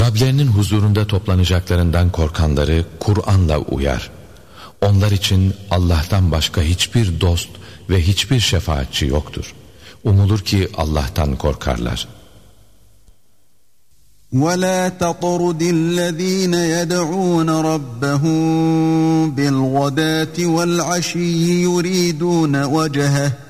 Rablerinin huzurunda toplanacaklarından korkanları Kur'an'la uyar. Onlar için Allah'tan başka hiçbir dost ve hiçbir şefaatçi yoktur. Umulur ki Allah'tan korkarlar. وَلَا تَطْرُدِ الَّذ۪ينَ يَدْعُونَ رَبَّهُمْ بِالْغَدَاةِ وَالْعَشِيِّ يُرِيدُونَ وَجْهَهُ